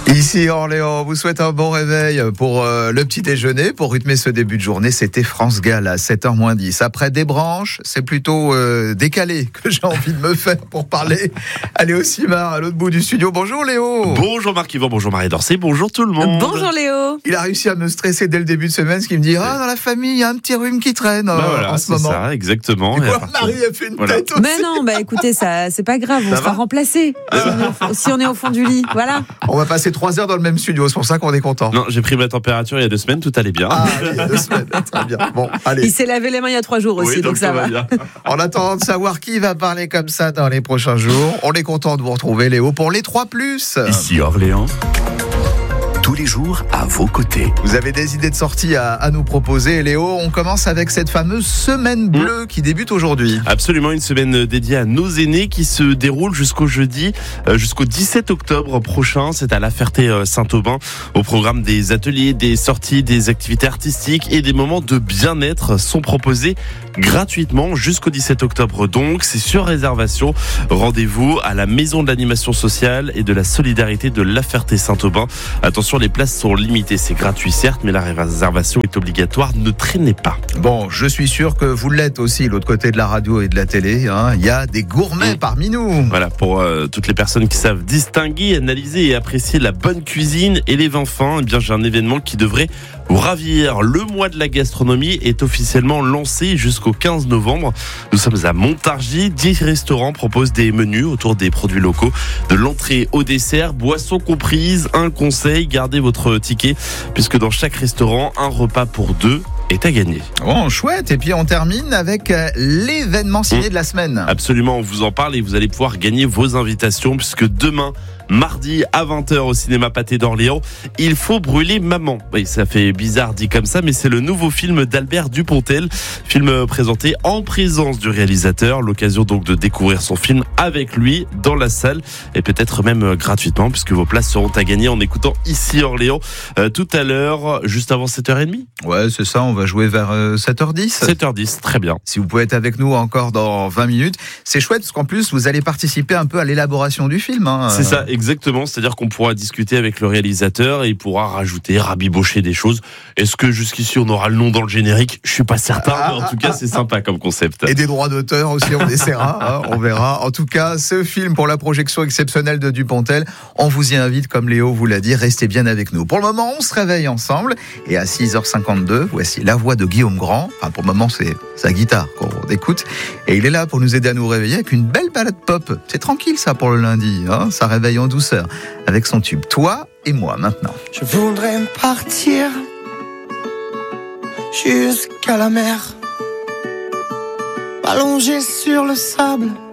Ici Orléans, on vous souhaite un bon réveil pour le petit déjeuner. Pour rythmer ce début de journée, c'était France Gall à 7h-10. Après des branches, c'est plutôt décalé que j'ai envie de me faire pour parler à Léo Simard, à l'autre bout du studio. Bonjour Léo. Bonjour Marc-Yvan, bonjour Marie Dorcé, bonjour tout le monde. Bonjour Léo. Il a réussi à me stresser dès le début de semaine, ce qui me dit dans la famille, il y a un petit rhume qui traîne en ce moment. C'est ça, exactement. Et quoi, Marie a fait une tête aussi. Mais non, écoutez, ça, c'est pas grave, on sera remplacé si on est au fond du lit. Voilà. On va passer 3 heures dans le même studio, c'est pour ça qu'on est content. Non, j'ai pris ma température il y a 2 semaines, tout allait bien. Il y a 2 semaines, très bien. Bon, allez. Il s'est lavé les mains il y a 3 jours aussi, Oui, donc ça va. bien. En attendant de savoir qui va parler comme ça dans les prochains jours, on est content de vous retrouver Léo pour les 3+. Ici Orléans, tous les jours à vos côtés. Vous avez des idées de sortie à nous proposer, Léo. On commence avec cette fameuse semaine bleue qui débute aujourd'hui. Absolument, une semaine dédiée à nos aînés qui se déroule jusqu'au 17 octobre prochain. C'est à La Ferté-Saint-Aubin. Au programme, des ateliers, des sorties, des activités artistiques et des moments de bien-être sont proposés gratuitement jusqu'au 17 octobre. Donc, c'est sur réservation. Rendez-vous à la Maison de l'Animation Sociale et de la Solidarité de La Ferté-Saint-Aubin. Attention, les places sont limitées. C'est gratuit certes, mais la réservation est obligatoire. Ne traînez pas. Bon, je suis sûr que vous l'êtes aussi, l'autre côté de la radio et de la télé. Il y a des gourmets parmi nous. Voilà, pour toutes les personnes qui savent distinguer, analyser et apprécier la bonne cuisine et les vins fins, eh bien, j'ai un événement qui devrait vous ravir. Le mois de la gastronomie est officiellement lancé jusqu'au 15 novembre. Nous sommes à Montargis. 10 restaurants proposent des menus autour des produits locaux, de l'entrée au dessert, boissons comprises. Un conseil, gardez votre ticket, puisque dans chaque restaurant, un repas pour 2 est à gagner. Bon, chouette. Et puis on termine avec l'événement ciné de la semaine. Absolument, on vous en parle et vous allez pouvoir gagner vos invitations, puisque demain, mardi à 20h au cinéma Pathé d'Orléans, Il faut brûler maman. Oui, ça fait bizarre dit comme ça, mais c'est le nouveau film d'Albert Dupontel, film présenté en présence du réalisateur. L'occasion donc de découvrir son film avec lui dans la salle et peut-être même gratuitement, puisque vos places seront à gagner en écoutant Ici Orléans tout à l'heure, juste avant 7h30. Ouais, c'est ça, on va jouer vers 7h10. 7h10, très bien. Si vous pouvez être avec nous encore dans 20 minutes, c'est chouette parce qu'en plus vous allez participer un peu à l'élaboration du film. C'est ça, exactement, c'est-à-dire qu'on pourra discuter avec le réalisateur et il pourra rajouter, rabibocher des choses. Est-ce que jusqu'ici on aura le nom dans le générique ? Je suis pas certain, mais en tout cas c'est sympa comme concept. Et des droits d'auteur aussi, on essaiera, on verra. En tout cas, ce film pour la projection exceptionnelle de Dupontel, on vous y invite, comme Léo vous l'a dit, restez bien avec nous. Pour le moment, on se réveille ensemble et à 6h52, voici la voix de Guillaume Grand. Enfin, pour le moment, c'est sa guitare qu'on écoute et il est là pour nous aider à nous réveiller avec une belle balade pop. C'est tranquille ça pour le lundi, ça réveille en douceur avec son tube Toi et moi maintenant. Je voudrais partir jusqu'à la mer, m'allonger sur le sable